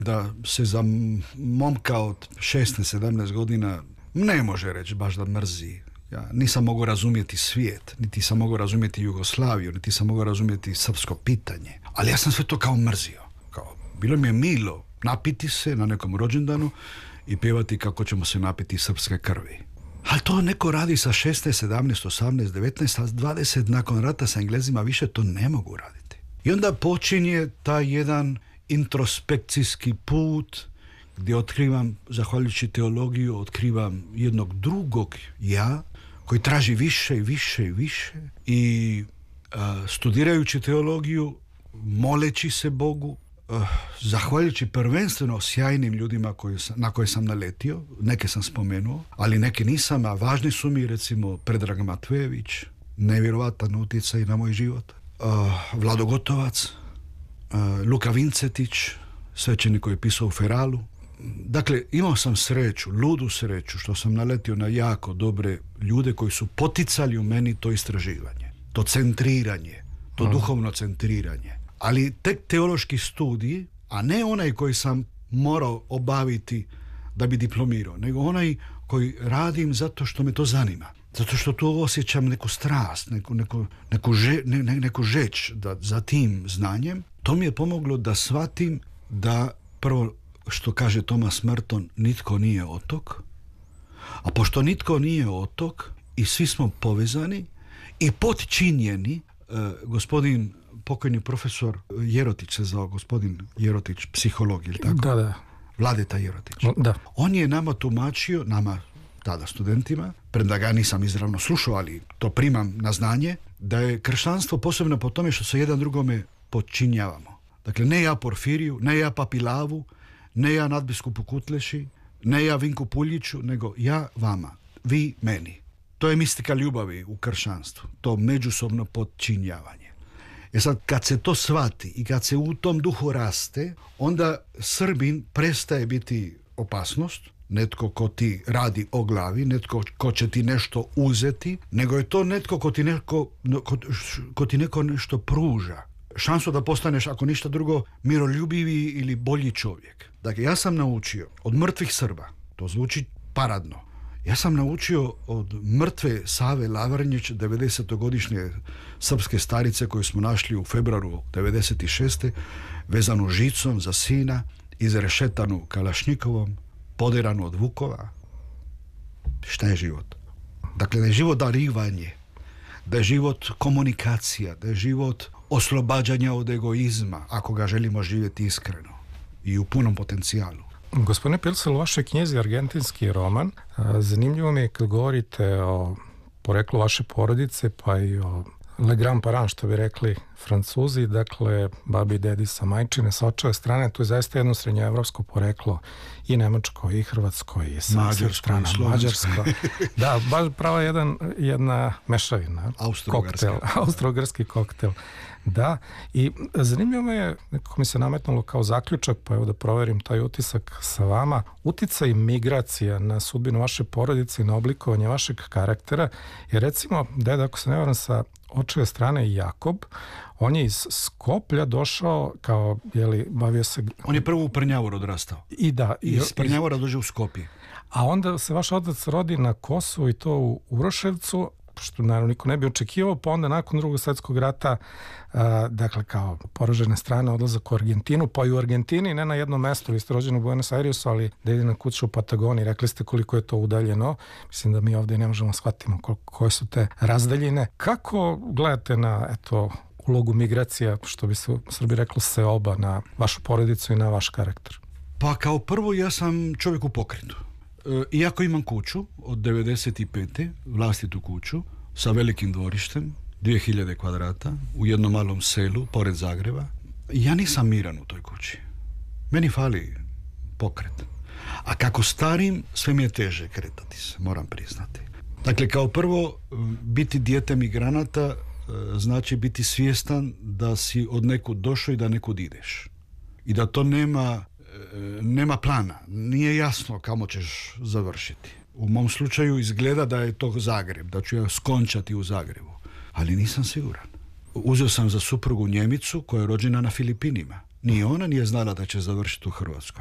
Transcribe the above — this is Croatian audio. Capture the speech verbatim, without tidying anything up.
da se za momka od šesnaest sedamnaest godina ne može reći baš da mrzi. Ja nisam mogao razumjeti svijet, niti sam mogao razumjeti Jugoslaviju, niti sam mogao razumjeti srpsko pitanje. Ali ja sam sve to kao mrzio. Kao, bilo mi je milo napiti se na nekom rođendanu i pjevati kako ćemo se napiti srpske krvi. Ali to neko radi sa šesnaest, sedamnaest, osamnaest, devetnaest, a dvadeset nakon rata sa Englezima više to ne mogu raditi. I onda počinje taj jedan introspekcijski put gdje otkrivam, zahvaljujući teologiju, otkrivam jednog drugog ja koji traži više i više i više i a, studirajući teologiju, moleći se Bogu, a, zahvaljujući prvenstveno sjajnim ljudima koji sam, na koje sam naletio, neke sam spomenuo, ali neke nisam, a važni su mi recimo Predrag Matvejević, nevjerovatan utjecaj na moj život, a, Vlado Gotovac, a, Luka Vincetić, svećenik koji je pisao u Feralu. Dakle, imao sam sreću, ludu sreću, što sam naletio na jako dobre ljude koji su poticali u meni to istraživanje, to centriranje, to hmm. duhovno centriranje. Ali tek teološki studij, a ne onaj koji sam morao obaviti da bi diplomirao, nego onaj koji radim zato što me to zanima. Zato što tu osjećam neku strast, neku, neku, neku, že, ne, ne, neku žeć da, za tim znanjem. To mi je pomoglo da shvatim da prvo, što kaže Thomas Merton, nitko nije otok, a pošto nitko nije otok i svi smo povezani i podčinjeni, eh, gospodin pokojni profesor Jerotić se zvao, gospodin Jerotić, psiholog, ili tako? Da, da. Vladeta Jerotić. Da. On je nama tumačio, nama tada studentima, premda ga nisam izravno slušao, ali to primam na znanje, da je kršćanstvo posebno po tome što se jedan drugome podčinjavamo. Dakle, ne ja Porfiriju, ne ja Papilavu, ne ja nadbiskupu Kutleši, ne ja Vinku Puljiću, nego ja vama, vi meni. To je mistika ljubavi u kršćanstvu, to međusobno podčinjavanje. E sad, kad se to shvati i kad se u tom duhu raste, onda Srbin prestaje biti opasnost, netko ko ti radi o glavi, netko ko će ti nešto uzeti, nego je to netko ko ti, neko, ko, ko ti neko nešto pruža. Šansu da postaneš, ako ništa drugo, miroljubivi ili bolji čovjek. Dakle, ja sam naučio od mrtvih Srba, to zvuči paradno, ja sam naučio od mrtve Save Lavrnjić, devedesetogodišnje srpske starice koju smo našli u februaru devedeset šeste vezanu žicom za sina, izrešetanu kalašnjikovom, poderanu od vukova. Šta je život? Dakle, da je život darivanje, da je život komunikacija, da je život oslobađanja od egoizma, ako ga želimo živjeti iskreno i u punom potencijalu. Gospodine Pilsel, u vašoj knjizi Argentinski roman, zanimljivo mi je kad govorite o poreklu vaše porodice, pa i o Le Grand Parent, što bi rekli Francuzi, dakle, babi i dedi sa majčine, sa očeve strane, tu je zaista jedno srednjoevropsko poreklo, i nemačko, i hrvatsko, i sa strana mađarsko. Da, baš prava jedan, jedna mešavina. Koktel, austro-ugarski koktel. Da, i zanimljivo me je, nekako mi se nametnulo kao zaključak, pa evo da proverim taj utisak sa vama, uticaj migracija na sudbinu vaše porodice i na oblikovanje vašeg karaktera, jer recimo, deda, ako se ne varam, sa očeve strane Jakob, on je iz Skoplja došao kao, jeli, bavio se... On je prvo u Prnjavoru odrastao. I da. I iz Prnjavora dođe u Skopje. A onda se vaš otac rodi na Kosovu i to u Uroševcu, što naravno niko ne bi očekivao, pa onda nakon drugog svjetskog rata, uh, dakle kao poražene strane, odlazak u Argentinu, pa i u Argentini, ne na jednom mestu, vi ste rođeni u Buenos Airesu, ali dedina kuća u Patagoniji, rekli ste koliko je to udaljeno, mislim da mi ovdje ne možemo shvatiti koje su te razdaljine. Kako gledate na, eto, ulogu migracija, što bi se u Srbiji reklo seoba, na vašu porodicu i na vaš karakter? Pa kao prvo, ja sam čovjek u pokretu. Iako imam kuću od devedeset pete vlastitu kuću sa velikim dvorištem, dvije hiljade kvadrata, u jednom malom selu pored Zagreba, ja nisam miran u toj kući. Meni fali pokret. A kako starim, sve mi je teže kretati se, moram priznati. Dakle, kao prvo, biti dijete migranata znači biti svjestan da si od nekud došao i da nekud ideš. I da to nema nema plana, nije jasno kamo ćeš završiti. U mom slučaju izgleda da je to Zagreb, da ću ja skončati u Zagrebu, ali nisam siguran. Uzeo sam za suprugu Njemicu koja je rođena na Filipinima. Ni ona nije znala da će završiti u Hrvatskoj.